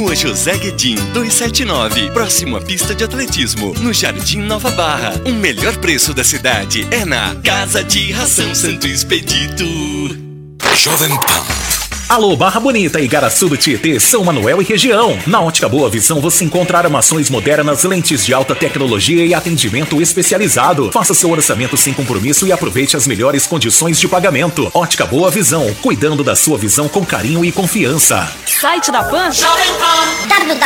Rua José Guedin, 279, próximo à pista de atletismo, no Jardim Nova Barra. O melhor preço da cidade é na Casa de Ração Santo Expedito. Jovem Pan. Alô, Barra Bonita e Igaraçu do Tietê, São Manuel e região. Na Ótica Boa Visão você encontra armações modernas, lentes de alta tecnologia e atendimento especializado. Faça seu orçamento sem compromisso e aproveite as melhores condições de pagamento. Ótica Boa Visão, cuidando da sua visão com carinho e confiança. Site da Pan? Jovem Pan.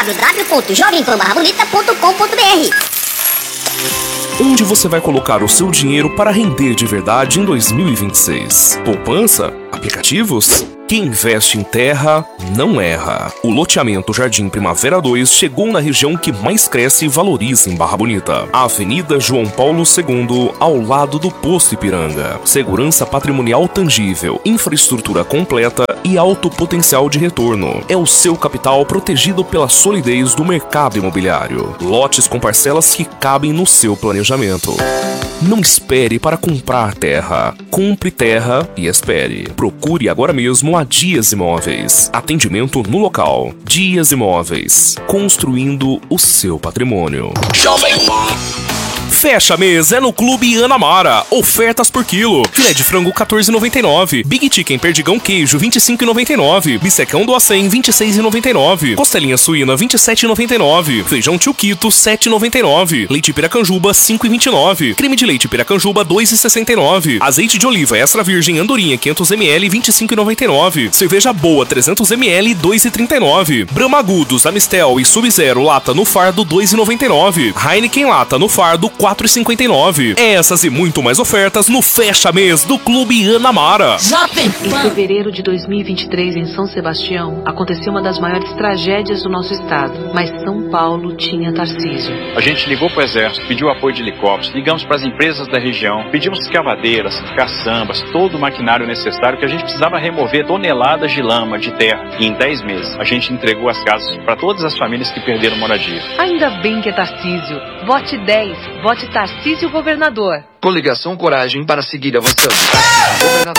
www.jovempanbarrabonita.com.br. Onde você vai colocar o seu dinheiro para render de verdade em 2026? Poupança? Aplicativos? Quem investe em terra não erra. O loteamento Jardim Primavera 2 chegou na região que mais cresce e valoriza em Barra Bonita. A Avenida João Paulo II, ao lado do Posto Ipiranga. Segurança patrimonial tangível, infraestrutura completa e alto potencial de retorno. É o seu capital protegido pela solidez do mercado imobiliário. Lotes com parcelas que cabem no seu planejamento. Não espere para comprar terra. Compre terra e espere. Procure agora mesmo a Dias Imóveis. Atendimento no local. Dias Imóveis. Construindo o seu patrimônio. Jovem Pan. Fecha mês é no Clube Anamara. Ofertas por quilo. Filé de frango 14,99. Big Chicken Perdigão Queijo 25,99. Bistecão do Acém 26,99. Costelinha suína 27,99. Feijão Tio Quito 7,99. Leite Piracanjuba 5,29. Creme de leite Piracanjuba 2,69. Azeite de oliva extra virgem Andorinha 500 ml 25,99. Cerveja boa 300 ml 2,39. Brahma Agudos, Amistel e Sub-Zero lata no fardo 2,99. Heineken lata no fardo 4,59. Essas e muito mais ofertas no Fecha Mês do Clube Anamara. Em fevereiro de 2023, em São Sebastião, aconteceu uma das maiores tragédias do nosso estado. Mas São Paulo tinha Tarcísio. A gente ligou para o Exército, pediu apoio de helicópteros, ligamos para as empresas da região, pedimos escavadeiras, caçambas, todo o maquinário necessário que a gente precisava remover toneladas de lama, de terra. E em 10 meses, a gente entregou as casas para todas as famílias que perderam moradia. Ainda bem que é Tarcísio. Vote 10. Vote Tarcísio Governador. Coligação Coragem para seguir avançando. Governador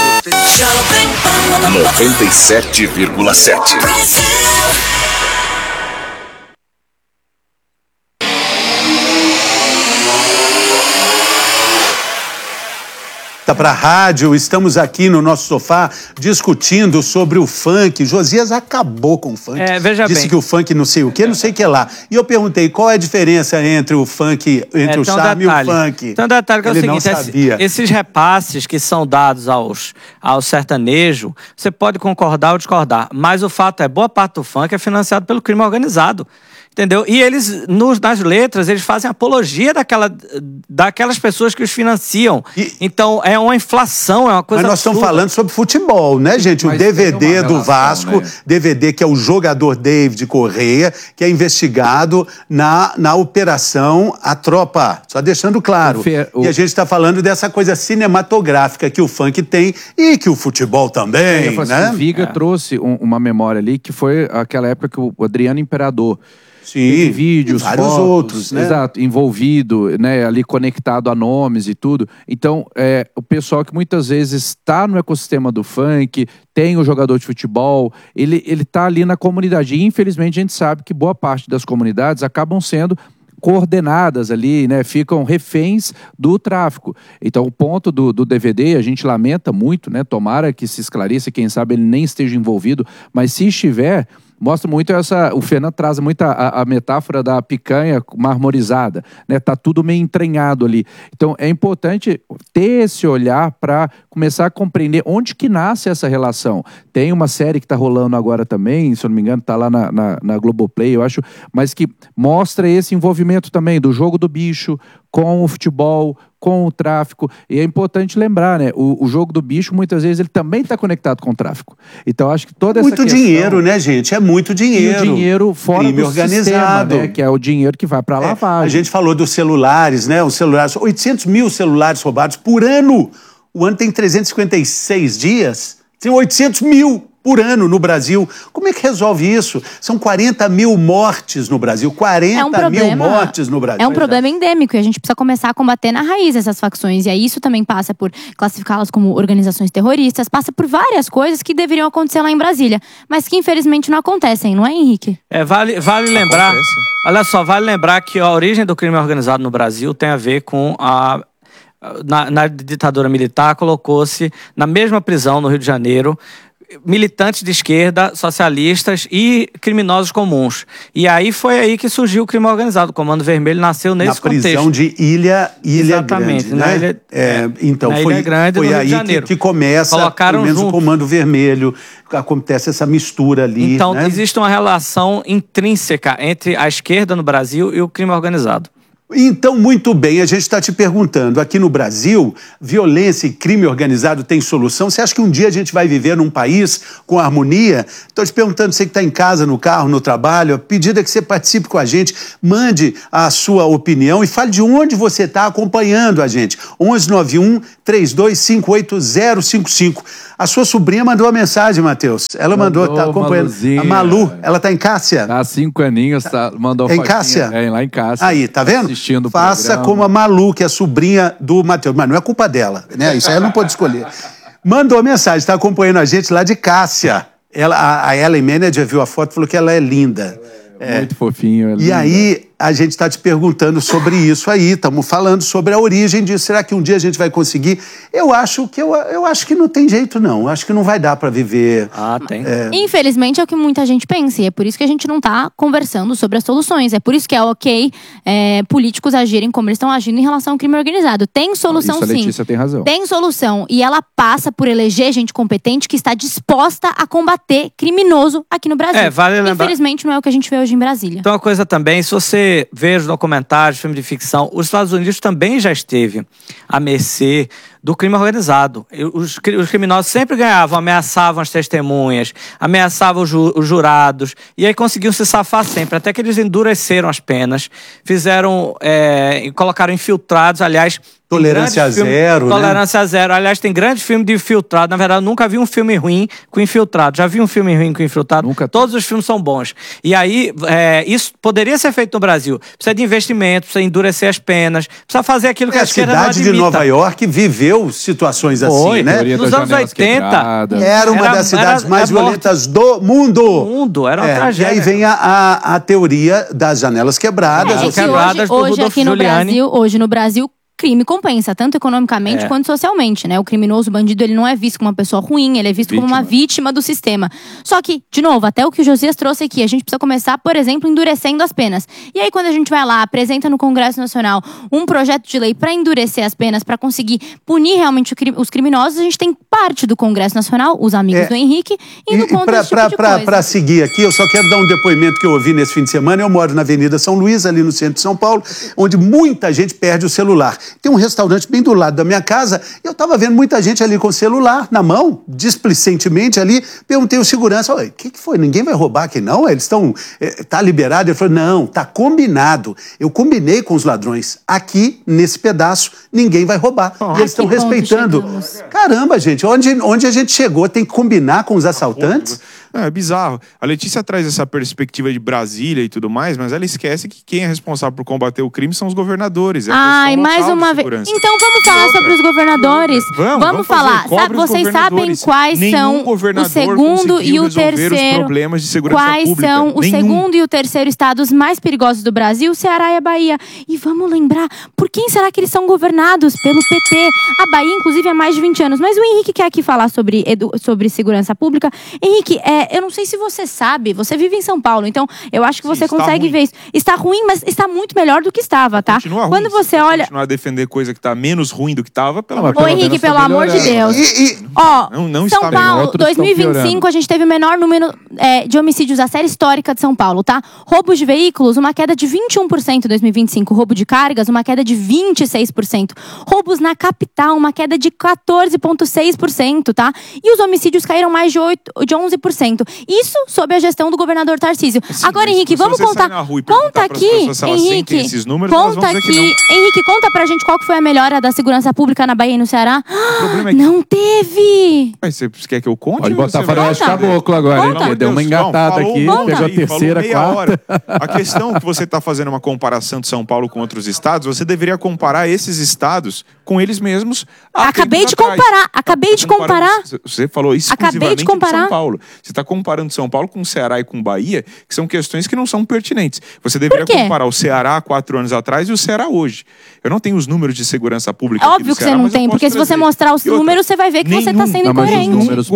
97,7. Para a rádio, estamos aqui no nosso sofá discutindo sobre o funk. Josias acabou com o funk. Disse que o funk não sei o que, não sei o que lá. E eu perguntei qual é a diferença entre o funk, entre o charme e o funk. Então, detalhe que é o seguinte, esses repasses que são dados ao sertanejo, você pode concordar ou discordar, mas o fato é, boa parte do funk é financiado pelo crime organizado. Entendeu? E eles, nas letras, eles fazem apologia daquelas pessoas que os financiam. Então, é uma inflação, é uma coisa Mas nós estamos falando sobre futebol, né, gente? O DVD do Vasco, né? DVD que é o jogador David Correia, que é investigado na operação A Tropa. Só deixando claro. E a gente está falando dessa coisa cinematográfica que o funk tem e que o futebol também, né? O Viga trouxe uma memória ali, que foi aquela época que o Adriano Imperador... Sim, vídeos, vários fotos, outros, né? Exato, envolvido, né, ali conectado a nomes e tudo. Então, o pessoal que muitas vezes está no ecossistema do funk, tem o jogador de futebol, ele tá ali na comunidade. E, infelizmente, a gente sabe que boa parte das comunidades acabam sendo coordenadas ali, né, ficam reféns do tráfico. Então, o ponto do DVD, a gente lamenta muito, né, tomara que se esclareça, quem sabe ele nem esteja envolvido, mas se estiver... Mostra muito o Fernando traz muito a metáfora da picanha marmorizada, né? Tá tudo meio entranhado ali. Então é importante ter esse olhar para começar a compreender onde que nasce essa relação. Tem uma série que tá rolando agora também, se eu não me engano, tá lá na Globoplay, eu acho, mas que mostra esse envolvimento também do jogo do bicho com o futebol, com o tráfico. E é importante lembrar, né? O jogo do bicho, muitas vezes, ele também está conectado com o tráfico. Então, acho que toda essa questão... dinheiro, né, gente? É muito dinheiro. E o dinheiro fora crime do organizado, sistema, né? Que é o dinheiro que vai para a lavagem. A gente falou dos celulares, né? Os celulares, 800 mil celulares roubados por ano. O ano tem 356 dias. Tem 800 mil por ano no Brasil. Como é que resolve isso? São 40 mil mortes no Brasil. 40 mil mortes no Brasil. É um problema endêmico e a gente precisa começar a combater na raiz essas facções. E aí isso também passa por classificá-las como organizações terroristas, passa por várias coisas que deveriam acontecer lá em Brasília, mas que infelizmente não acontecem, não é, Henrique? Vale lembrar, olha só, vale lembrar que a origem do crime organizado no Brasil tem a ver com na ditadura militar, colocou-se na mesma prisão no Rio de Janeiro militantes de esquerda, socialistas e criminosos comuns. E aí foi aí que surgiu o crime organizado. O Comando Vermelho nasceu nesse contexto. Na prisão de Ilha Exatamente, Grande, né? Então foi aí que começa pelo menos o Comando Vermelho, acontece essa mistura ali. Então, né? Existe uma relação intrínseca entre a esquerda no Brasil e o crime organizado. Então, muito bem, a gente está te perguntando, aqui no Brasil, violência e crime organizado tem solução? Você acha que um dia a gente vai viver num país com harmonia? Estou te perguntando, você que está em casa, no carro, no trabalho, a pedida é que você participe com a gente, mande a sua opinião e fale de onde você está acompanhando a gente. 1191-3258-055. A sua sobrinha mandou uma mensagem, Matheus. Ela mandou, está acompanhando. Maluzinha. A Malu, ela está em Cássia? Há 5 aninhos, mandou em Cássia? Lá em Cássia. Aí, tá vendo? Assistindo Faça como a Malu, que é a sobrinha do Matheus. Mas não é culpa dela, né? Isso aí ela não pode escolher. Mandou mensagem, está acompanhando a gente lá de Cássia. A Ellen Manager viu a foto e falou que ela é linda. Muito fofinho. E aí, a gente está te perguntando sobre isso aí, estamos falando sobre a origem disso. Será que um dia a gente vai conseguir? Eu acho que não tem jeito, não. Eu acho que não vai dar para viver. Tem. Infelizmente é o que muita gente pensa, e é por isso que a gente não está conversando sobre as soluções. É por isso que é ok políticos agirem como eles estão agindo em relação ao crime organizado. Tem solução, isso, sim. A Letícia tem razão. Tem solução, e ela passa por eleger gente competente que está disposta a combater criminoso aqui no Brasil. Vale lembrar... Infelizmente não é o que a gente vê hoje em Brasília. Então, uma coisa também, se você vê os documentários, filmes de ficção, os Estados Unidos também já esteve à mercê do crime organizado. Os criminosos sempre ganhavam, ameaçavam as testemunhas, ameaçavam os jurados, e aí conseguiam se safar sempre, até que eles endureceram as penas, colocaram infiltrados, aliás... Tolerância zero, né? Tolerância zero. Aliás, tem grande filme de infiltrado. Na verdade, eu nunca vi um filme ruim com infiltrado. Já vi um filme ruim com infiltrado? Nunca. Todos os filmes são bons. E aí, isso poderia ser feito no Brasil. Precisa de investimento, precisa endurecer as penas, precisa fazer aquilo que a esquerda não admita. A cidade de Nova York viveu situações assim, né? Nos anos 80... Era uma das cidades mais violentas do mundo. Era uma tragédia. E aí vem a teoria das janelas quebradas. Hoje aqui no Brasil, no Brasil, crime compensa, tanto economicamente quanto socialmente, né? O criminoso, o bandido, ele não é visto como uma pessoa ruim, ele é visto como uma vítima do sistema. Só que, de novo, até o que o Josias trouxe aqui, a gente precisa começar, por exemplo, endurecendo as penas. E aí, quando a gente vai lá, apresenta no Congresso Nacional um projeto de lei para endurecer as penas, para conseguir punir realmente os criminosos, a gente tem parte do Congresso Nacional, os amigos do Henrique, indo contra esse tipo de coisa. Para seguir aqui, eu só quero dar um depoimento que eu ouvi nesse fim de semana. Eu moro na Avenida São Luís, ali no centro de São Paulo, onde muita gente perde o celular. Tem um restaurante bem do lado da minha casa, e eu estava vendo muita gente ali com o celular na mão, displicentemente ali. Perguntei ao segurança, o que foi? Ninguém vai roubar aqui não? Eles estão... tá liberado? Ele falou, não, tá combinado. Eu combinei com os ladrões. Aqui, nesse pedaço, ninguém vai roubar. E eles estão respeitando. Caramba, gente, onde a gente chegou? Tem que combinar com os assaltantes? É bizarro. A Letícia traz essa perspectiva de Brasília e tudo mais, mas ela esquece que quem é responsável por combater o crime são os governadores. Mais uma vez. Então vamos falar sobre os governadores. Vamos falar. Vocês sabem quais são o segundo e o terceiro? Quais são o segundo e o terceiro estados mais perigosos do Brasil? Ceará e a Bahia. E vamos lembrar, por quem será que eles são governados? Pelo PT. A Bahia, inclusive, há mais de 20 anos. Mas o Henrique quer aqui falar sobre segurança pública. Henrique, eu não sei se você sabe, você vive em São Paulo, então eu acho que você consegue ver isso. Está ruim, mas está muito melhor do que estava, tá? Continua Quando ruim. você olha... Continuar a defender coisa que está menos ruim do que estava, pelo amor de Deus. Ô, Henrique, pelo amor de Deus. Não São Paulo, 2025, a gente teve o menor número de homicídios da série histórica de São Paulo, tá? Roubos de veículos, uma queda de 21% em 2025. Roubo de cargas, uma queda de 26%. Roubos na capital, uma queda de 14,6%, tá? E os homicídios caíram mais de 11%. 100%. Isso sob a gestão do governador Tarcísio. Agora, Henrique, vamos contar. Conta aqui, Henrique. Henrique, conta pra gente qual que foi a melhora da segurança pública na Bahia e no Ceará. Não teve! Mas você quer que eu conte? Pode botar faroeste caboclo agora, hein? Deu uma engatada aqui, pegou a terceira, quarta. A questão que você está fazendo uma comparação de São Paulo com outros estados, você deveria comparar esses estados com eles mesmos. Acabei de comparar. Você falou exclusivamente de São Paulo. Você está comparando São Paulo com o Ceará e com Bahia, que são questões que não são pertinentes. Você deveria comparar o Ceará há 4 anos atrás e o Ceará hoje. Eu não tenho os números de segurança pública aqui do Óbvio que Ceará, você não tem, porque se você mostrar os números, você vai ver que você está sendo incoerente.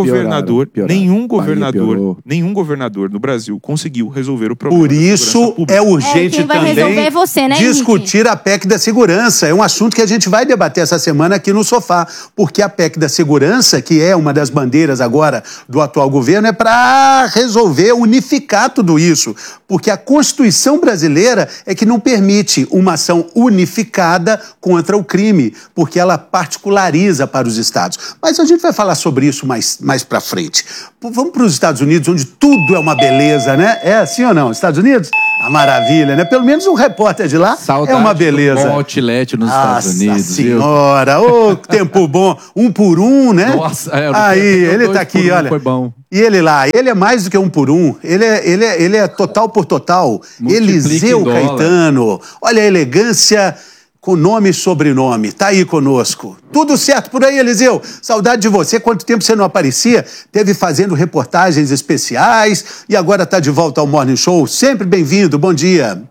Nenhum governador no Brasil conseguiu resolver o problema. Por isso é urgente quem vai também resolver é você, né, discutir a PEC da segurança. É um assunto que a gente vai debater essa semana aqui no Sofá, porque a PEC da segurança, que é uma das bandeiras agora do atual governo, é para resolver, unificar tudo isso, porque a Constituição brasileira é que não permite uma ação unificada contra o crime, porque ela particulariza para os estados. Mas a gente vai falar sobre isso mais para frente. Vamos para os Estados Unidos, onde tudo é uma beleza, né? É assim ou não? Estados Unidos? A maravilha, né? Pelo menos um repórter de lá é uma beleza. Um outlet nos Estados Unidos. Nossa senhora, ô tempo bom. 1 por 1, né? Nossa, aí, ele tá aqui, olha. Foi bom. E ele lá, ele é mais do que 1 por 1. Ele é total por total. Eliseu Caetano. Olha a elegância com nome e sobrenome. Tá aí conosco. Tudo certo por aí, Eliseu? Saudade de você. Quanto tempo você não aparecia? Teve fazendo reportagens especiais e agora tá de volta ao Morning Show. Sempre bem-vindo. Bom dia.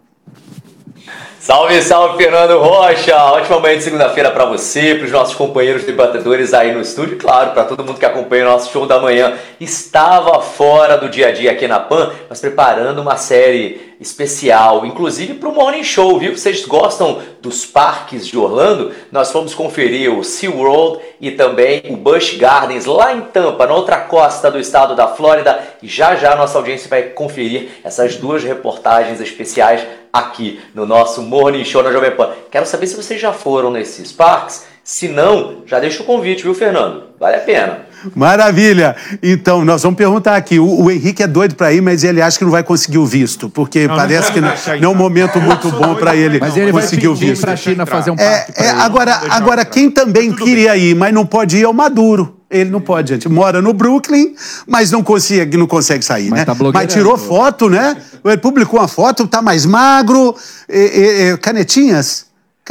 Salve, salve, Fernando Rocha! Ótima manhã de segunda-feira para você, para os nossos companheiros debatedores aí no estúdio, claro, para todo mundo que acompanha o nosso show da manhã. Estava fora do dia a dia aqui na PAN, mas preparando uma série especial, inclusive para o Morning Show, viu? Vocês gostam dos parques de Orlando? Nós fomos conferir o SeaWorld e também o Busch Gardens lá em Tampa, na outra costa do estado da Flórida. E já já a nossa audiência vai conferir essas 2 reportagens especiais aqui no nosso Morning Show na Jovem Pan. Quero saber se vocês já foram nesses parques. Se não, já deixa o convite, viu, Fernando? Vale a pena. Maravilha! Então, nós vamos perguntar aqui. O Henrique é doido para ir, mas ele acha que não vai conseguir o visto, porque parece que não é um momento muito bom para ele conseguir o visto. Para a China fazer um parque. Agora, quem também queria ir, mas não pode ir, é o Maduro. Ele não pode, gente. Mora no Brooklyn, mas não consegue sair, né? Mas tirou foto, né? Ele publicou uma foto, tá mais magro, canetinhas.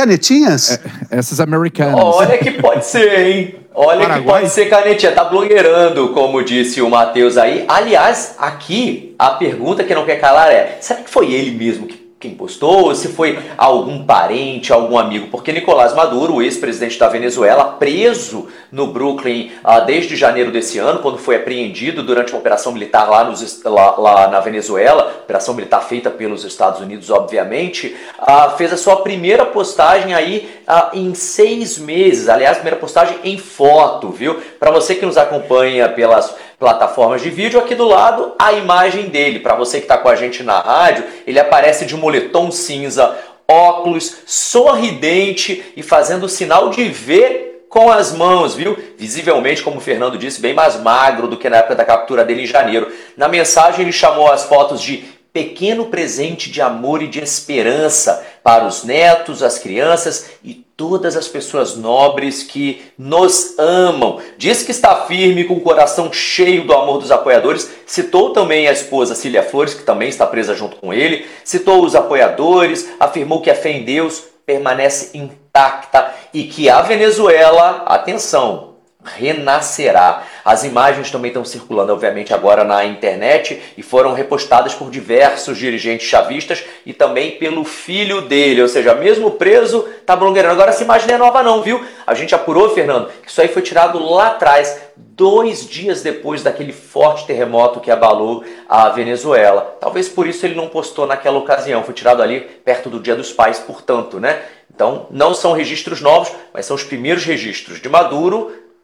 Essas americanas. Olha que pode ser, hein? Olha que pode ser canetinha. Tá blogueirando, como disse o Matheus aí. Aliás, aqui, a pergunta que não quer calar é: será que foi ele mesmo quem postou, ou se foi algum parente, algum amigo? Porque Nicolás Maduro, o ex-presidente da Venezuela, preso no Brooklyn desde janeiro desse ano, quando foi apreendido durante uma operação militar lá na Venezuela, operação militar feita pelos Estados Unidos, obviamente, fez a sua primeira postagem aí em 6 meses. Aliás, primeira postagem em foto, viu? Para você que nos acompanha pelas plataformas de vídeo, aqui do lado a imagem dele. Para você que está com a gente na rádio, ele aparece de moletom cinza, óculos, sorridente e fazendo o sinal de V com as mãos, viu? Visivelmente, como o Fernando disse, bem mais magro do que na época da captura dele em janeiro. Na mensagem ele chamou as fotos de pequeno presente de amor e de esperança para os netos, as crianças e todas as pessoas nobres que nos amam. Diz que está firme, com o coração cheio do amor dos apoiadores. Citou também a esposa Cília Flores, que também está presa junto com ele. Citou os apoiadores, afirmou que a fé em Deus permanece intacta e que a Venezuela, atenção, renascerá. As imagens também estão circulando, obviamente, agora na internet e foram repostadas por diversos dirigentes chavistas e também pelo filho dele, ou seja, mesmo preso, tá blogueirando. Agora essa imagem não é nova não, viu? A gente apurou, Fernando, que isso aí foi tirado lá atrás, 2 dias depois daquele forte terremoto que abalou a Venezuela. Talvez por isso ele não postou naquela ocasião, foi tirado ali perto do Dia dos Pais, portanto, né? Então, não são registros novos, mas são os primeiros registros de Maduro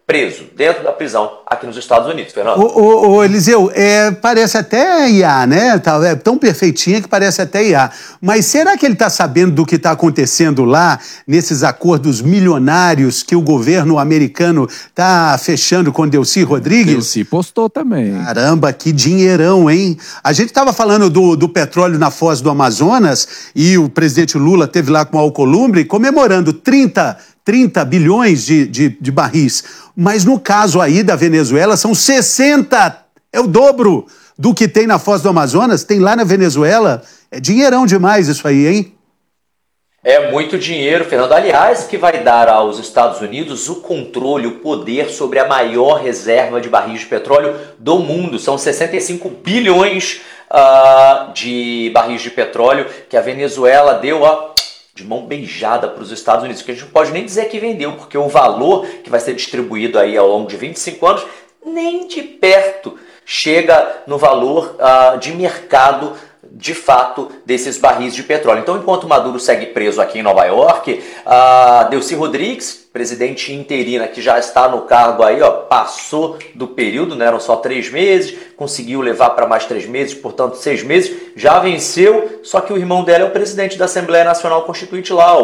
preso dentro da prisão aqui nos Estados Unidos, Fernando. Ô Eliseu, parece até IA, né? É tão perfeitinha que parece até IA. Mas será que ele está sabendo do que está acontecendo lá, nesses acordos milionários que o governo americano está fechando com Delcy Rodrigues? Delcy postou também. Caramba, que dinheirão, hein? A gente estava falando do petróleo na foz do Amazonas e o presidente Lula esteve lá com o Alcolumbre comemorando 30 bilhões de barris. Mas no caso aí da Venezuela são 60, é o dobro do que tem na foz do Amazonas, tem lá na Venezuela. É dinheirão demais isso aí, hein? É muito dinheiro, Fernando. Aliás, que vai dar aos Estados Unidos o controle, o poder sobre a maior reserva de barris de petróleo do mundo. São 65 bilhões de barris de petróleo que a Venezuela deu de mão beijada para os Estados Unidos, que a gente não pode nem dizer que vendeu, porque o valor que vai ser distribuído aí ao longo de 25 anos nem de perto chega no valor de mercado de fato desses barris de petróleo. Então, enquanto Maduro segue preso aqui em Nova York, Delcy Rodrigues, presidente interina que já está no cargo aí, passou do período, né, eram só 3 meses, conseguiu levar para mais 3 meses, portanto 6 meses, já venceu, só que o irmão dela é o presidente da Assembleia Nacional Constituinte lá,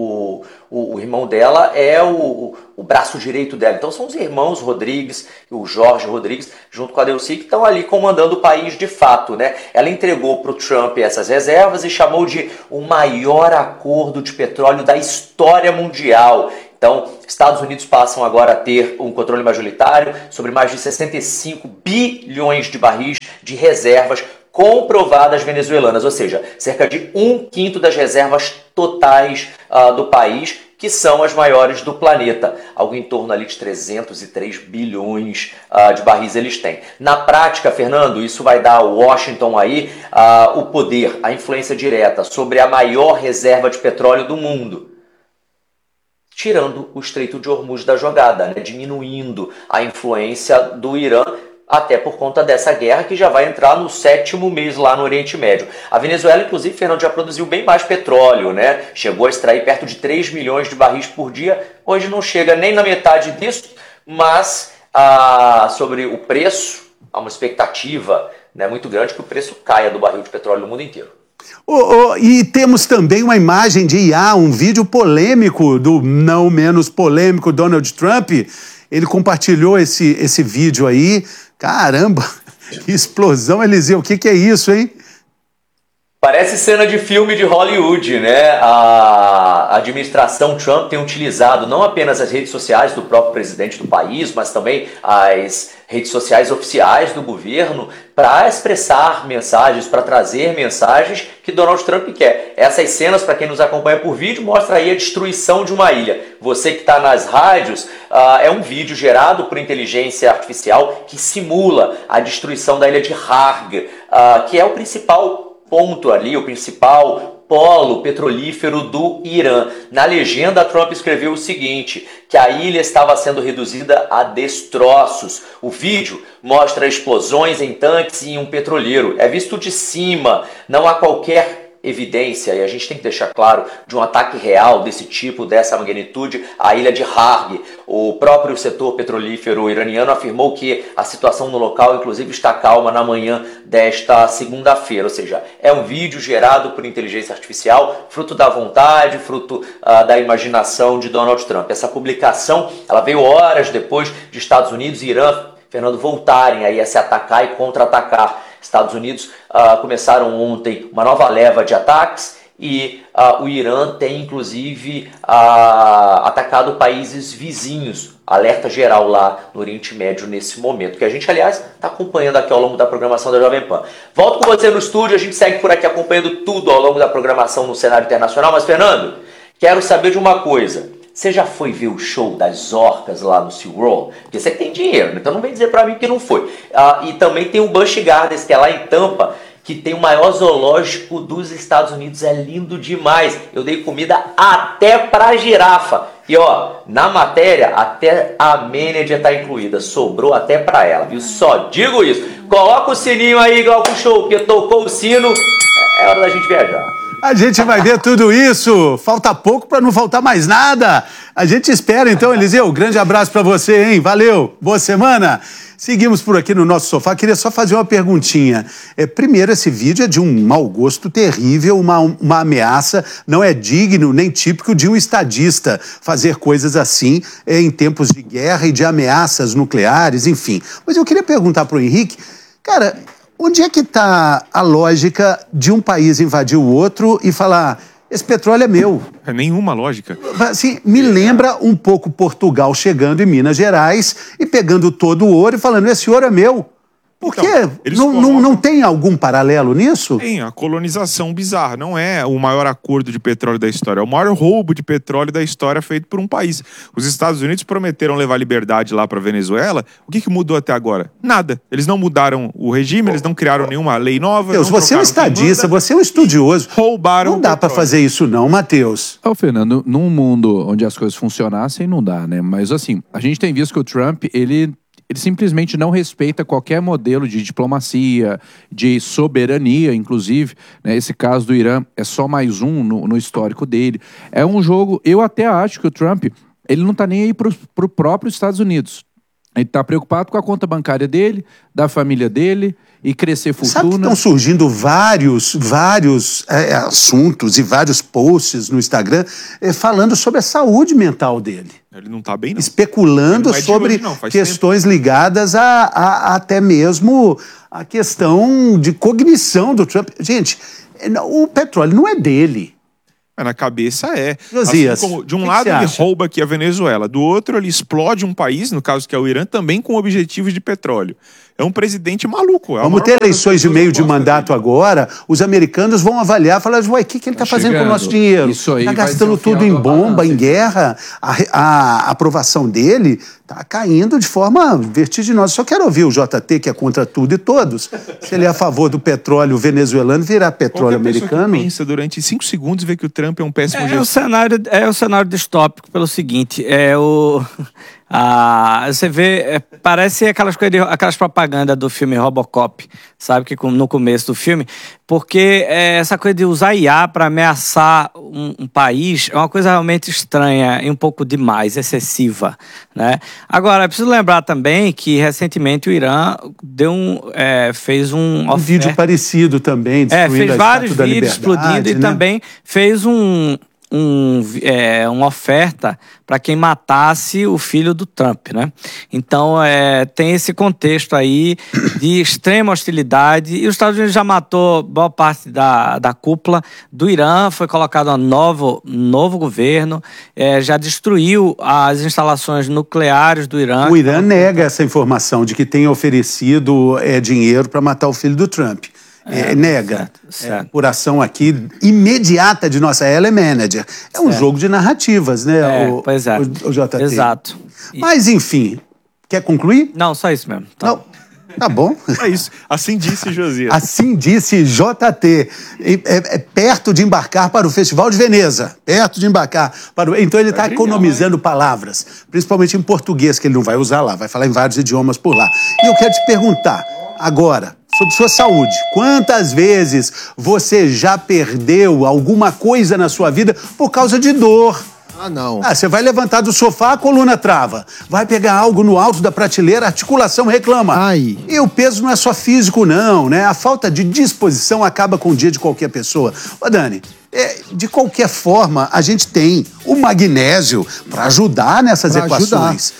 o irmão dela é o braço direito dela. Então são os irmãos Rodrigues e o Jorge Rodrigues, junto com a Delcy, que estão ali comandando o país de fato, né? Ela entregou para o Trump essas reservas e chamou de o maior acordo de petróleo da história mundial. Então, Estados Unidos passam agora a ter um controle majoritário sobre mais de 65 bilhões de barris de reservas comprovadas venezuelanas, ou seja, cerca de 1/5 das reservas totais do país, que são as maiores do planeta. Algo em torno ali de 303 bilhões de barris eles têm. Na prática, Fernando, isso vai dar ao Washington aí o poder, a influência direta sobre a maior reserva de petróleo do mundo, tirando o Estreito de Hormuz da jogada, né? Diminuindo a influência do Irã, até por conta dessa guerra que já vai entrar no 7º mês lá no Oriente Médio. A Venezuela, inclusive, Fernando, já produziu bem mais petróleo, né? Chegou a extrair perto de 3 milhões de barris por dia. Hoje não chega nem na metade disso, mas sobre o preço, há uma expectativa, né, muito grande que o preço caia do barril de petróleo no mundo inteiro. E temos também uma imagem de IA, um vídeo polêmico do não menos polêmico Donald Trump. Ele compartilhou esse vídeo aí. Caramba, que explosão, Eliseu. O que é isso, hein? Parece cena de filme de Hollywood, né? A administração Trump tem utilizado não apenas as redes sociais do próprio presidente do país, mas também as redes sociais oficiais do governo para expressar mensagens, para trazer mensagens que Donald Trump quer. Essas cenas, para quem nos acompanha por vídeo, mostra aí a destruição de uma ilha. Você que está nas rádios, é um vídeo gerado por inteligência artificial que simula a destruição da ilha de Harg, que é o principal ponto ali, o principal polo petrolífero do Irã. Na legenda, Trump escreveu o seguinte, que a ilha estava sendo reduzida a destroços. O vídeo mostra explosões em tanques e em um petroleiro. É visto de cima, não há qualquer evidência, e a gente tem que deixar claro, de um ataque real desse tipo, dessa magnitude, à ilha de Harg. O próprio setor petrolífero iraniano afirmou que a situação no local, inclusive, está calma na manhã desta segunda-feira, ou seja, é um vídeo gerado por inteligência artificial, fruto da vontade, fruto da imaginação de Donald Trump. Essa publicação, ela veio horas depois de Estados Unidos e Irã, Fernando, voltarem aí a se atacar e contra-atacar. Estados Unidos começaram ontem uma nova leva de ataques e o Irã tem, inclusive, atacado países vizinhos. Alerta geral lá no Oriente Médio nesse momento, que a gente, aliás, está acompanhando aqui ao longo da programação da Jovem Pan. Volto com você no estúdio, a gente segue por aqui acompanhando tudo ao longo da programação no cenário internacional. Mas, Fernando, quero saber de uma coisa. Você já foi ver o show das orcas lá no SeaWorld? Porque você tem dinheiro, então não vem dizer pra mim que não foi. E também tem o Busch Gardens, que é lá em Tampa, que tem o maior zoológico dos Estados Unidos. É lindo demais. Eu dei comida até pra girafa. E na matéria, até a Manager está incluída. Sobrou até pra ela, viu? Só digo isso. Coloca o sininho aí, Glauco Show, porque tocou o sino. é hora da gente viajar. A gente vai ver tudo isso. Falta pouco para não faltar mais nada. A gente espera então, Eliseu. Grande abraço para você, hein? Valeu. Boa semana. Seguimos por aqui no nosso sofá. Queria só fazer uma perguntinha. Primeiro, esse vídeo é de um mau gosto terrível, uma ameaça. Não é digno nem típico de um estadista fazer coisas assim em tempos de guerra e de ameaças nucleares, enfim. Mas eu queria perguntar para o Henrique, cara, onde é que está a lógica de um país invadir o outro e falar, esse petróleo é meu? É nenhuma lógica. Assim, me lembra um pouco Portugal chegando em Minas Gerais e pegando todo o ouro e falando, esse ouro é meu. Por quê? Então, não tem algum paralelo nisso? Tem, a colonização bizarra. Não é o maior acordo de petróleo da história. É o maior roubo de petróleo da história feito por um país. Os Estados Unidos prometeram levar liberdade lá para Venezuela. O que mudou até agora? Nada. Eles não mudaram o regime, eles não criaram nenhuma lei nova. Deus, você é um estadista, você é um estudioso. Roubaram Não dá para fazer isso não, Matheus. Fernando, num mundo onde as coisas funcionassem, não dá, né? Mas assim, a gente tem visto que o Trump, ele simplesmente não respeita qualquer modelo de diplomacia, de soberania, inclusive. Né? Esse caso do Irã é só mais um no histórico dele. É um jogo, eu até acho que o Trump, ele não está nem aí para o próprio Estados Unidos. Ele está preocupado com a conta bancária dele, da família dele e crescer fortuna. Sabe que estão surgindo vários assuntos e vários posts no Instagram falando sobre a saúde mental dele. Ele não está bem, não. Especulando sobre questões ligadas a até mesmo a questão de cognição do Trump. Gente, o petróleo não é dele. Na cabeça é. Josias, assim como, de um lado ele rouba aqui a Venezuela, do outro ele explode um país, no caso que é o Irã, também com objetivos de petróleo. É um presidente maluco. Vamos ter eleições de meio de mandato agora, os americanos vão avaliar e falar, ué, o que ele está fazendo com o nosso dinheiro? Está gastando tudo em bomba, em guerra. A aprovação dele está caindo de forma vertiginosa. Só quero ouvir o JT, que é contra tudo e todos, se ele é a favor do petróleo venezuelano virar petróleo americano. Que pensa durante 5 segundos e vê que o Trump é um péssimo gestor. É o cenário distópico pelo seguinte, você vê, parece aquelas propagandas do filme Robocop, sabe, que no começo do filme, porque essa coisa de usar IA para ameaçar um país é uma coisa realmente estranha e um pouco demais, excessiva, né? Agora, é preciso lembrar também que recentemente o Irã fez um vídeo parecido também, fez vários vídeos explodindo, né? E também fez uma oferta para quem matasse o filho do Trump, né? Então, tem esse contexto aí de extrema hostilidade. E os Estados Unidos já matou boa parte da cúpula do Irã, foi colocado um novo governo, já destruiu as instalações nucleares do Irã. O Irã nega essa informação de que tem oferecido dinheiro para matar o filho do Trump. Nega. Certo. Por ação aqui imediata de nossa manager. É um jogo de narrativas, né? Pois é. O JT. Exato. Mas, enfim, quer concluir? Não, só isso mesmo. Não. Tá bom. É isso. Assim disse Josias. Assim disse JT. Perto de embarcar para o Festival de Veneza. Perto de embarcar para Então ele está economizando palavras, principalmente em português, que ele não vai usar lá, vai falar em vários idiomas por lá. E eu quero te perguntar, agora, sobre sua saúde. Quantas vezes você já perdeu alguma coisa na sua vida por causa de dor? Não. Você vai levantar do sofá, a coluna trava. Vai pegar algo no alto da prateleira, a articulação reclama. E o peso não é só físico, não, né? A falta de disposição acaba com o dia de qualquer pessoa. Ô, Dani, de qualquer forma, a gente tem o magnésio para ajudar nessas equações.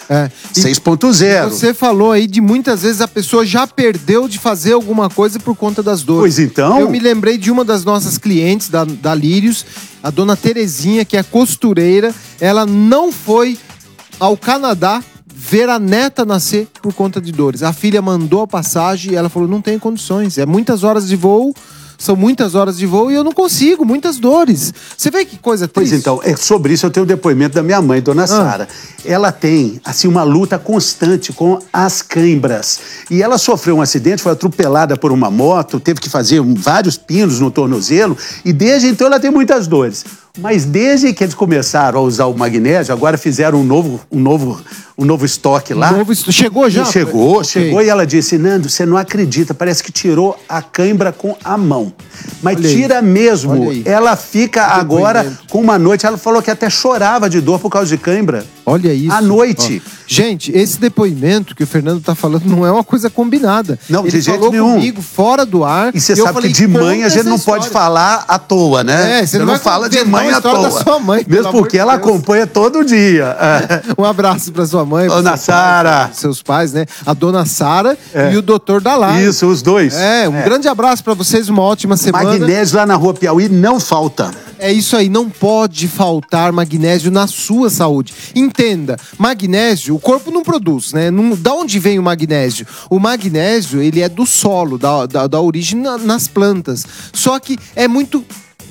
6.0. Você falou aí de muitas vezes a pessoa já perdeu de fazer alguma coisa por conta das dores. Pois então. Eu me lembrei de uma das nossas clientes da Lírios, a dona Terezinha, que é costureira. Ela não foi ao Canadá ver a neta nascer por conta de dores. A filha mandou a passagem e ela falou, não tenho condições. É muitas horas de voo. São muitas horas de voo e eu não consigo, muitas dores. Você vê que coisa triste? Pois então, sobre isso eu tenho o depoimento da minha mãe, dona Sara. Ela tem, assim, uma luta constante com as câimbras. E ela sofreu um acidente, foi atropelada por uma moto, teve que fazer vários pinos no tornozelo e desde então ela tem muitas dores. Mas desde que eles começaram a usar o magnésio, agora fizeram um novo estoque lá. Chegou já? Chegou e ela disse, Nando, você não acredita, parece que tirou a cãibra com a mão. Mas olha tira aí. Mesmo. Ela fica agora com uma noite, ela falou que até chorava de dor por causa de cãibra. Olha isso. À noite. Ó. Gente, esse depoimento que o Fernando tá falando não é uma coisa combinada. Não, ele de jeito falou nenhum. Comigo fora do ar. E você sabe que de mãe a gente não pode falar à toa, né? Você não fala de mãe à toa. Da sua mãe, mesmo porque ela acompanha todo dia. Um abraço pra sua mãe. Dona Sara. Seus pais, né? A dona Sara e o doutor Dalai. Isso, os dois. Um grande abraço pra vocês, uma ótima semana. Magnésio lá na Rua Piauí não falta. É isso aí, não pode faltar magnésio na sua saúde. Entenda, magnésio, o corpo não produz, né? Da onde vem o magnésio? O magnésio, ele é do solo, da origem nas plantas. Só que é muito...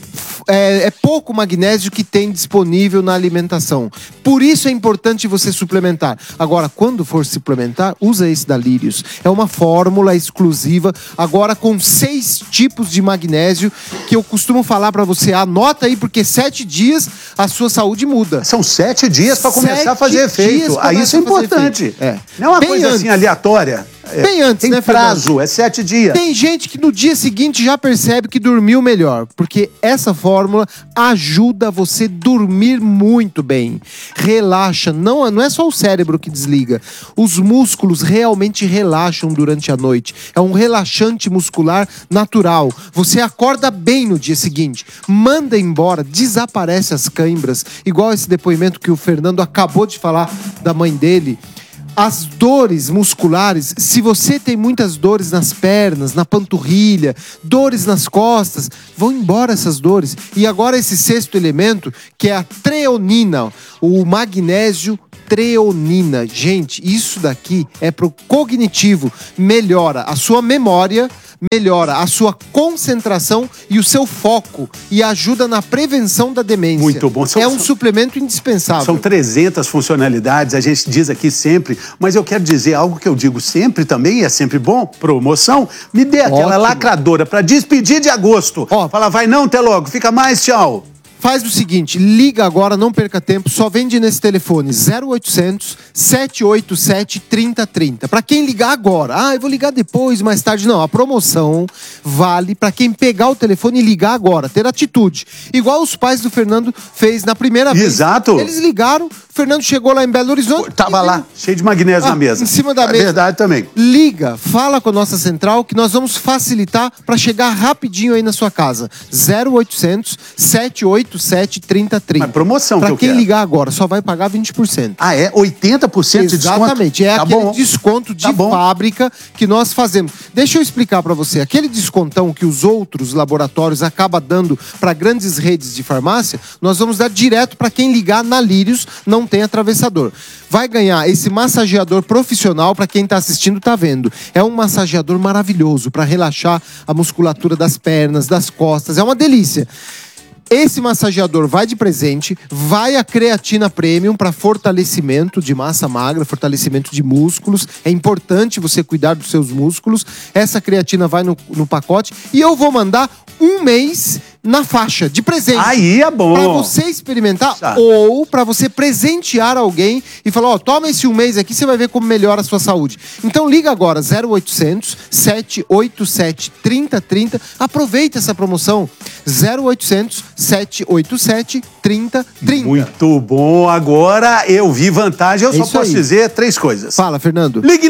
É pouco magnésio que tem disponível na alimentação. Por isso é importante você suplementar. Agora, quando for suplementar, usa esse da Lírios. É uma fórmula exclusiva, agora com 6 tipos de magnésio, que eu costumo falar pra você. Anota aí, porque 7 dias a sua saúde muda. São 7 dias pra começar a fazer efeito. Aí isso é importante. Não é uma coisa assim aleatória. Bem antes, tem né, prazo, Fernando? é 7 dias. Tem gente que no dia seguinte já percebe que dormiu melhor, porque essa fórmula ajuda você a dormir muito bem. Relaxa, não é só o cérebro que desliga. Os músculos realmente relaxam durante a noite. É um relaxante muscular natural. Você acorda bem no dia seguinte, manda embora, desaparece as cãibras, igual esse depoimento que o Fernando acabou de falar da mãe dele. As dores musculares, se você tem muitas dores nas pernas, na panturrilha, dores nas costas, vão embora essas dores. E agora esse 6º elemento, que é a treonina, o magnésio treonina. Gente, isso daqui é pro cognitivo, melhora a sua memória, melhora a sua concentração e o seu foco e ajuda na prevenção da demência. Muito bom. É um suplemento indispensável. São 300 funcionalidades, a gente diz aqui sempre, mas eu quero dizer algo que eu digo sempre também, e é sempre bom, promoção. Me dê aquela lacradora para despedir de agosto. Fala, vai não, até logo, fica mais, tchau. Faz o seguinte, liga agora, não perca tempo, só vende nesse telefone 0800 787 3030. Para quem ligar agora, eu vou ligar depois, mais tarde. Não, a promoção vale para quem pegar o telefone e ligar agora, ter atitude. Igual os pais do Fernando fez na primeira vez. Exato. Eles ligaram, o Fernando chegou lá em Belo Horizonte. Tava lá, cheio de magnésio na mesa. Em cima da mesa. É verdade também. Liga, fala com a nossa central que nós vamos facilitar para chegar rapidinho aí na sua casa. 0800 787 3030. Mas promoção pra que eu quem quero. ligar agora, só vai pagar 20%. Ah, é? 80% de desconto? Exatamente. É tá aquele bom. desconto de fábrica que nós fazemos. Deixa eu explicar para você. Aquele descontão que os outros laboratórios acabam dando para grandes redes de farmácia, nós vamos dar direto para quem ligar na Lírios, não tem atravessador. Vai ganhar esse massageador profissional, para quem tá assistindo tá vendo. É um massageador maravilhoso para relaxar a musculatura das pernas, das costas. É uma delícia. Esse massageador vai de presente, vai a creatina premium para fortalecimento de massa magra, fortalecimento de músculos. É importante você cuidar dos seus músculos. Essa creatina vai no pacote e eu vou mandar 1 mês na faixa de presente. Aí é bom. Pra você experimentar ou pra você presentear alguém e falar, toma esse 1 mês aqui, você vai ver como melhora a sua saúde. Então liga agora, 0800 787 3030. Aproveita essa promoção. 0800 787 3030. Muito bom. Agora eu vi vantagem. Eu só posso dizer 3 coisas. Fala, Fernando. Ligue.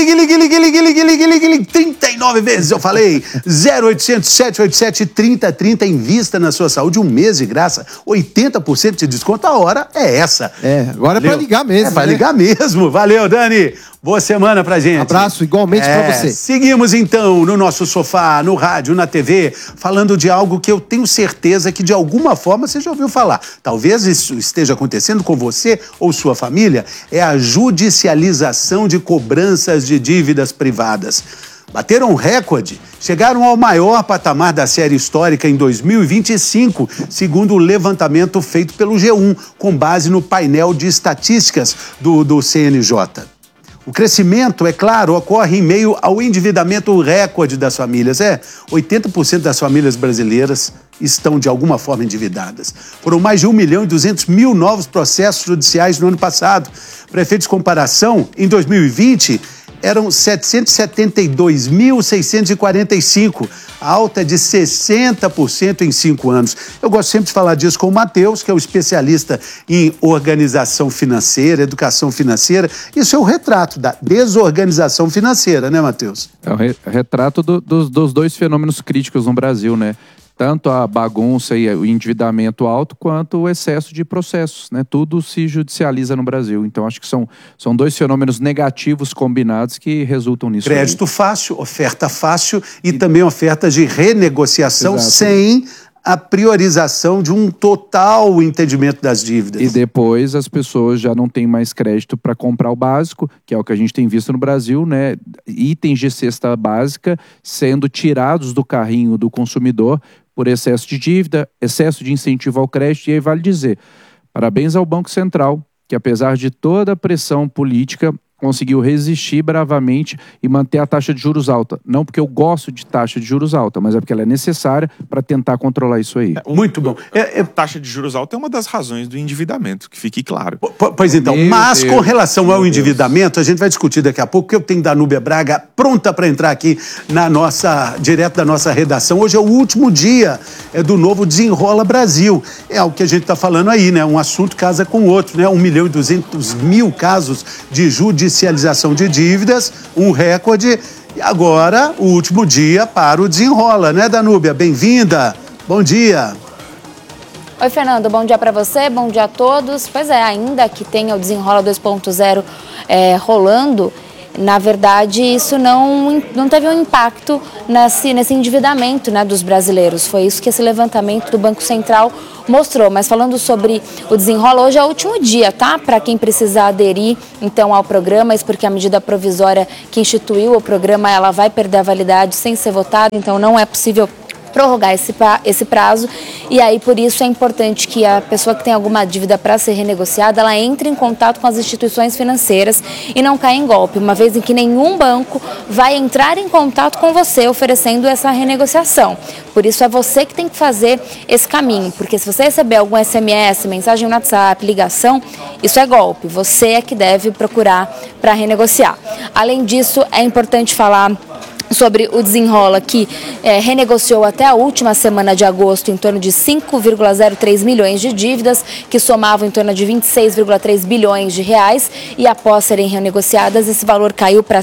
39 vezes eu falei. 0800 787 3030. Invista na sua saúde, 1 mês de graça, 80% de desconto. A hora é essa. Agora é pra ligar mesmo. É pra ligar mesmo. Valeu, Dani. Boa semana pra gente. Abraço igualmente pra você. Seguimos então no nosso sofá, no rádio, na TV, falando de algo que eu tenho certeza que de alguma forma você já ouviu falar. Talvez isso esteja acontecendo com você ou sua família. É a judicialização de cobranças de dívidas privadas. Bateram um recorde, chegaram ao maior patamar da série histórica em 2025, segundo o levantamento feito pelo G1, com base no painel de estatísticas do CNJ. O crescimento, é claro, ocorre em meio ao endividamento recorde das famílias. 80% das famílias brasileiras estão de alguma forma endividadas. Foram mais de 1.200.000 novos processos judiciais no ano passado. Para efeitos de comparação, em 2020, eram 772.645, alta de 60% em 5 anos. Eu gosto sempre de falar disso com o Matheus, que é o especialista em organização financeira, educação financeira. Isso é o retrato da desorganização financeira, né, Matheus? É o retrato dos dois fenômenos críticos no Brasil, né? Tanto a bagunça e o endividamento alto, quanto o excesso de processos, né? Tudo se judicializa no Brasil. Então, acho que são 2 fenômenos negativos combinados que resultam nisso. Crédito fácil, oferta fácil e também oferta de renegociação. Exato. Sem a priorização de um total entendimento das dívidas. E depois as pessoas já não têm mais crédito para comprar o básico, que é o que a gente tem visto no Brasil, né? Itens de cesta básica sendo tirados do carrinho do consumidor por excesso de dívida, excesso de incentivo ao crédito. E aí vale dizer, parabéns ao Banco Central, que apesar de toda a pressão política, conseguiu resistir bravamente e manter a taxa de juros alta. Não porque eu gosto de taxa de juros alta, mas é porque ela é necessária para tentar controlar isso aí. Muito bom. Taxa de juros alta é uma das razões do endividamento, que fique claro. Pois então, mas com relação ao endividamento, a gente vai discutir daqui a pouco, porque eu tenho Danúbia Braga pronta para entrar aqui direto da nossa redação. Hoje é o último dia do novo Desenrola Brasil. É o que a gente está falando aí, né? Um assunto casa com o outro, né? 1.200.000 casos de judicialização de dívidas, um recorde. E agora, o último dia para o Desenrola, né, Danúbia? Bem-vinda. Bom dia. Oi, Fernando. Bom dia para você, bom dia a todos. Pois é, ainda que tenha o Desenrola 2.0 rolando, na verdade, isso não teve um impacto nesse endividamento, né, dos brasileiros. Foi isso que esse levantamento do Banco Central mostrou. Mas falando sobre o Desenrola, hoje é o último dia, tá? Para quem precisar aderir, então, ao programa, isso porque a medida provisória que instituiu o programa, ela vai perder a validade sem ser votada, então não é possível prorrogar esse prazo, e aí por isso é importante que a pessoa que tem alguma dívida para ser renegociada, ela entre em contato com as instituições financeiras e não caia em golpe, uma vez em que nenhum banco vai entrar em contato com você oferecendo essa renegociação. Por isso é você que tem que fazer esse caminho, porque se você receber algum SMS, mensagem no WhatsApp, ligação, isso é golpe, você é que deve procurar para renegociar. Além disso, é importante falar sobre o Desenrola, que renegociou até a última semana de agosto em torno de 5,03 milhões de dívidas, que somavam em torno de 26,3 bilhões de reais, e após serem renegociadas, esse valor caiu para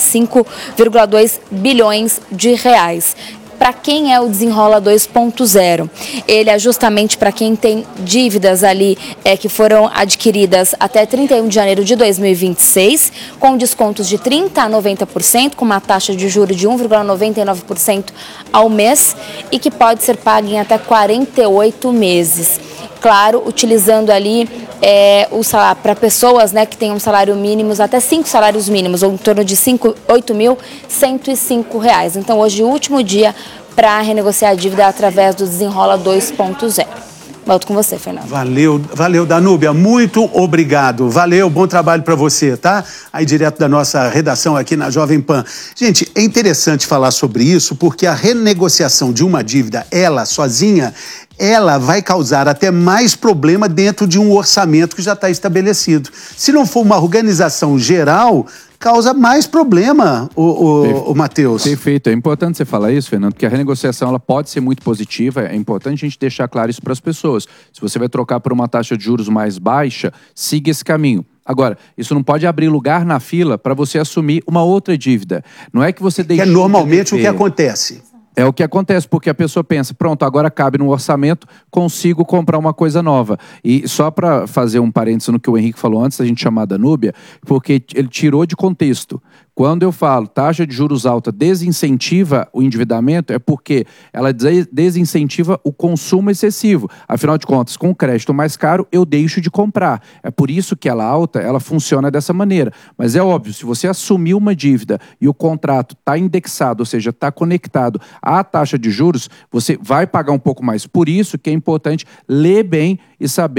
5,2 bilhões de reais. Para quem é o Desenrola 2.0? Ele é justamente para quem tem dívidas ali que foram adquiridas até 31 de janeiro de 2026, com descontos de 30% a 90%, com uma taxa de juros de 1,99% ao mês e que pode ser paga em até 48 meses. Claro, utilizando ali o salário para pessoas, né, que tenham salário mínimo, até 5 salários mínimos, ou em torno de R$8.105. Então, hoje, o último dia para renegociar a dívida através do Desenrola 2.0. Volto com você, Fernando. Valeu, Danúbia. Muito obrigado. Valeu, bom trabalho para você, tá? Aí direto da nossa redação aqui na Jovem Pan. Gente, é interessante falar sobre isso porque a renegociação de uma dívida, ela sozinha, ela vai causar até mais problema dentro de um orçamento que já está estabelecido. Se não for uma organização geral, causa mais problema, o Matheus. Perfeito. É importante você falar isso, Fernando, porque a renegociação ela pode ser muito positiva. É importante a gente deixar claro isso para as pessoas. Se você vai trocar por uma taxa de juros mais baixa, siga esse caminho. Agora, isso não pode abrir lugar na fila para você assumir uma outra dívida. Não é que você deixe... Que é normalmente o que acontece. É o que acontece, porque a pessoa pensa, pronto, agora cabe no orçamento, consigo comprar uma coisa nova. E só para fazer um parênteses no que o Henrique falou antes da gente chamar a Danúbia, porque ele tirou de contexto. Quando eu falo taxa de juros alta desincentiva o endividamento, é porque ela desincentiva o consumo excessivo. Afinal de contas, com o crédito mais caro, eu deixo de comprar. É por isso que ela alta, ela funciona dessa maneira. Mas é óbvio, se você assumir uma dívida e o contrato está indexado, ou seja, está conectado à taxa de juros, você vai pagar um pouco mais. Por isso que é importante ler bem e saber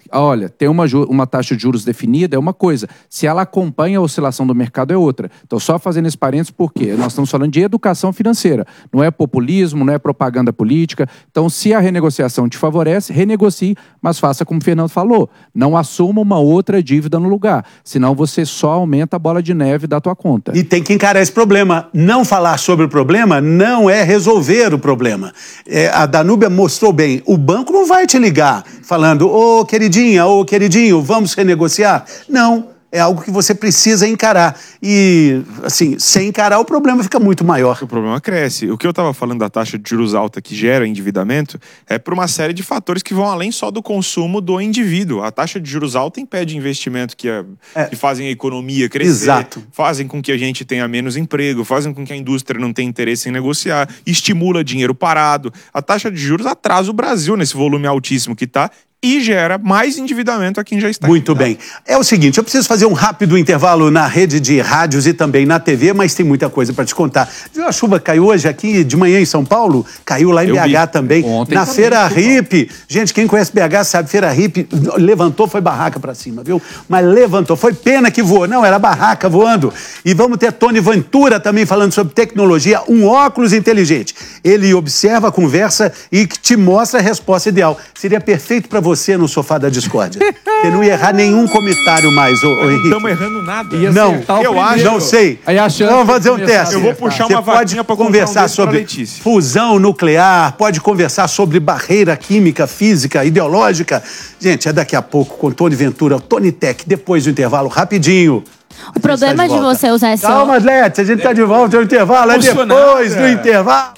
olha, tem uma taxa de juros definida, é uma coisa. Se ela acompanha a oscilação do mercado, é outra. Então, só fazendo esse parênteses, porque nós estamos falando de educação financeira. Não é populismo, não é propaganda política. Então, se a renegociação te favorece, renegocie, mas faça como o Fernando falou. Não assuma uma outra dívida no lugar. Senão, você só aumenta a bola de neve da tua conta. E tem que encarar esse problema. Não falar sobre o problema não é resolver o problema. A Danúbia mostrou bem. O banco não vai te ligar falando, ô queridinha, ô queridinho, vamos renegociar? Não. É algo que você precisa encarar. E, assim, sem encarar, o problema fica muito maior. O problema cresce. O que eu estava falando da taxa de juros alta que gera endividamento é por uma série de fatores que vão além só do consumo do indivíduo. A taxa de juros alta impede investimento que fazem a economia crescer. Exato. Fazem com que a gente tenha menos emprego, fazem com que a indústria não tenha interesse em negociar, estimula dinheiro parado. A taxa de juros atrasa o Brasil nesse volume altíssimo que está e gera mais endividamento a quem já está. Muito bem. É o seguinte, eu preciso fazer um rápido intervalo na rede de rádios e também na TV, mas tem muita coisa para te contar. Viu, a chuva caiu hoje aqui de manhã em São Paulo? Caiu lá em BH também. Ontem na Feira Hippie. Gente, quem conhece BH sabe, Feira Hippie levantou, foi barraca para cima, viu? Mas levantou, foi pena que voou. Não, era barraca voando. E vamos ter Tony Ventura também falando sobre tecnologia, um óculos inteligente. Ele observa, conversa e te mostra a resposta ideal. Seria perfeito para você no sofá da discórdia. Você não ia errar nenhum comentário mais, ô Henrique. Não estamos errando nada. Não, eu acho. Não sei. Vamos fazer um teste. Eu vou puxar uma vaquinha para conversar sobre fusão nuclear, pode conversar sobre barreira química, física, ideológica. Gente, é daqui a pouco com Tony Ventura, Tony Tech, depois do intervalo, rapidinho. O problema de você usar esse... Calma, Lete, a gente está de volta no intervalo, é depois do intervalo.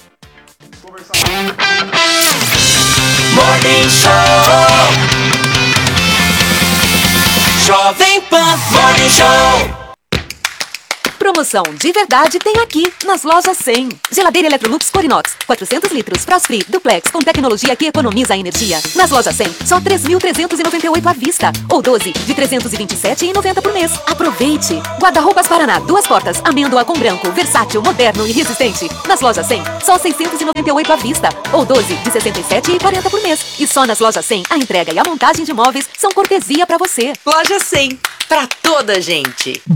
Morning Show. Jovem Pan Morning Show. Promoção de verdade tem aqui, nas lojas 100. Geladeira Electrolux Corinox, 400 litros, Frost Free, Duplex, com tecnologia que economiza energia. Nas lojas 100, só 3.398 à vista, ou 12 de 327,90 por mês. Aproveite! Guarda-roupas Paraná, 2 portas, amêndoa com branco, versátil, moderno e resistente. Nas lojas 100, só 698 à vista, ou 12 de 67,40 por mês. E só nas lojas 100, a entrega e a montagem de móveis são cortesia pra você. Loja 100, pra toda gente.